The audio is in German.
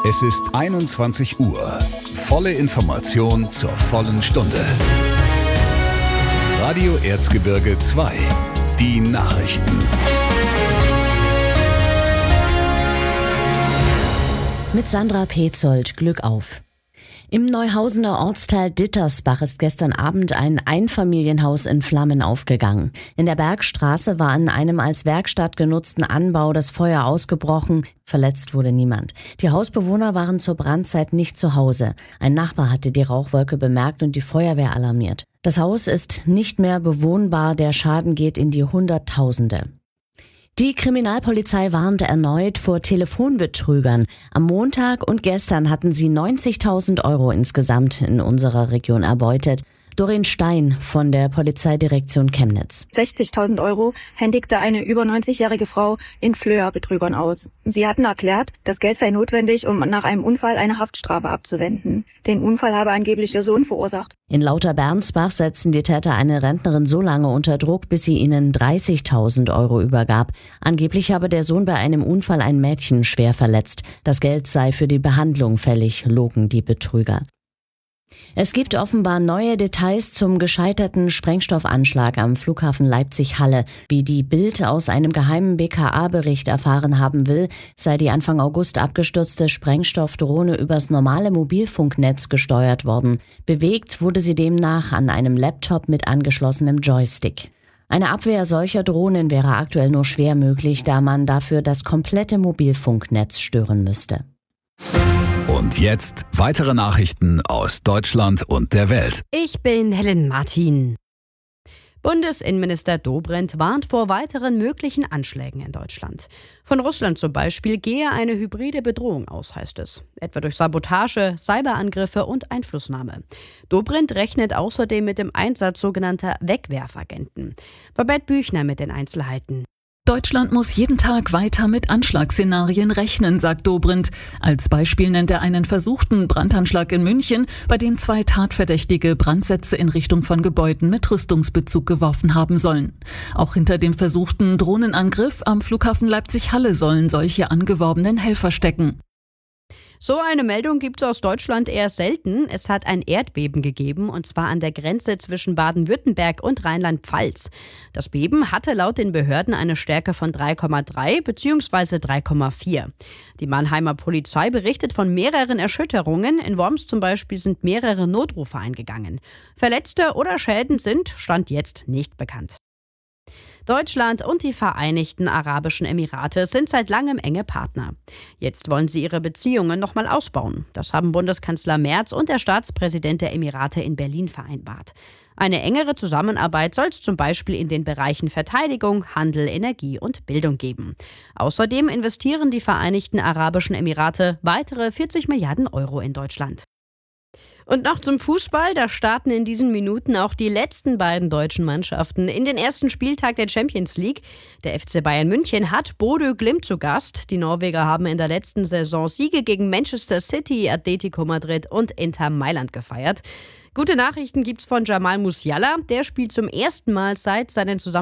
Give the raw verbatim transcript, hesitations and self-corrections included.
Es ist einundzwanzig Uhr. Volle Information zur vollen Stunde. Radio Erzgebirge zwei. Die Nachrichten. Mit Sandra Petzold, Glück auf. Im Neuhausener Ortsteil Dittersbach ist gestern Abend ein Einfamilienhaus in Flammen aufgegangen. In der Bergstraße war in einem als Werkstatt genutzten Anbau das Feuer ausgebrochen. Verletzt wurde niemand. Die Hausbewohner waren zur Brandzeit nicht zu Hause. Ein Nachbar hatte die Rauchwolke bemerkt und die Feuerwehr alarmiert. Das Haus ist nicht mehr bewohnbar. Der Schaden geht in die Hunderttausende. Die Kriminalpolizei warnte erneut vor Telefonbetrügern. Am Montag und gestern hatten sie neunzigtausend Euro insgesamt in unserer Region erbeutet. Doreen Stein von der Polizeidirektion Chemnitz. sechzigtausend Euro händigte eine über neunzigjährige Frau in Flöa Betrügern aus. Sie hatten erklärt, das Geld sei notwendig, um nach einem Unfall eine Haftstrafe abzuwenden. Den Unfall habe angeblich ihr Sohn verursacht. In Lauterbernsbach setzten die Täter eine Rentnerin so lange unter Druck, bis sie ihnen dreißigtausend Euro übergab. Angeblich habe der Sohn bei einem Unfall ein Mädchen schwer verletzt. Das Geld sei für die Behandlung fällig, logen die Betrüger. Es gibt offenbar neue Details zum gescheiterten Sprengstoffanschlag am Flughafen Leipzig-Halle. Wie die Bild aus einem geheimen B K A-Bericht erfahren haben will, sei die Anfang August abgestürzte Sprengstoffdrohne übers normale Mobilfunknetz gesteuert worden. Bewegt wurde sie demnach an einem Laptop mit angeschlossenem Joystick. Eine Abwehr solcher Drohnen wäre aktuell nur schwer möglich, da man dafür das komplette Mobilfunknetz stören müsste. Und jetzt weitere Nachrichten aus Deutschland und der Welt. Ich bin Helen Martin. Bundesinnenminister Dobrindt warnt vor weiteren möglichen Anschlägen in Deutschland. Von Russland zum Beispiel gehe eine hybride Bedrohung aus, heißt es. Etwa durch Sabotage, Cyberangriffe und Einflussnahme. Dobrindt rechnet außerdem mit dem Einsatz sogenannter Wegwerfagenten. Babette Büchner mit den Einzelheiten. Deutschland muss jeden Tag weiter mit Anschlagsszenarien rechnen, sagt Dobrindt. Als Beispiel nennt er einen versuchten Brandanschlag in München, bei dem zwei Tatverdächtige Brandsätze in Richtung von Gebäuden mit Rüstungsbezug geworfen haben sollen. Auch hinter dem versuchten Drohnenangriff am Flughafen Leipzig-Halle sollen solche angeworbenen Helfer stecken. So eine Meldung gibt es aus Deutschland eher selten. Es hat ein Erdbeben gegeben, und zwar an der Grenze zwischen Baden-Württemberg und Rheinland-Pfalz. Das Beben hatte laut den Behörden eine Stärke von drei Komma drei bzw. drei Komma vier. Die Mannheimer Polizei berichtet von mehreren Erschütterungen. In Worms zum Beispiel sind mehrere Notrufe eingegangen. Verletzte oder Schäden sind Stand jetzt nicht bekannt. Deutschland und die Vereinigten Arabischen Emirate sind seit langem enge Partner. Jetzt wollen sie ihre Beziehungen nochmal ausbauen. Das haben Bundeskanzler Merz und der Staatspräsident der Emirate in Berlin vereinbart. Eine engere Zusammenarbeit soll es zum Beispiel in den Bereichen Verteidigung, Handel, Energie und Bildung geben. Außerdem investieren die Vereinigten Arabischen Emirate weitere vierzig Milliarden Euro in Deutschland. Und noch zum Fußball, da starten in diesen Minuten auch die letzten beiden deutschen Mannschaften in den ersten Spieltag der Champions League. Der F C Bayern München hat Bodø Glimt zu Gast. Die Norweger haben in der letzten Saison Siege gegen Manchester City, Atletico Madrid und Inter Mailand gefeiert. Gute Nachrichten gibt's von Jamal Musiala. Der spielt zum ersten Mal seit seinen Zusammenarbeit